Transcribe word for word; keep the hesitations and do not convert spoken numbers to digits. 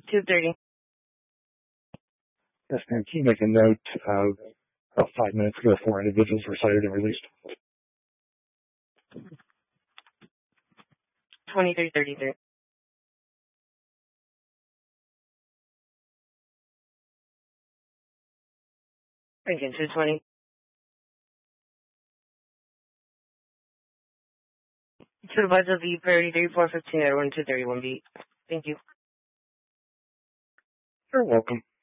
two thirty. Yes, ma'am. Can you make a note of about five minutes ago, four individuals were cited and released? twenty-three thirty-three. Again, two twenty. Supervisor V, priority thirty-four fifteen, everyone two thirty-one B. Thank you. You're welcome.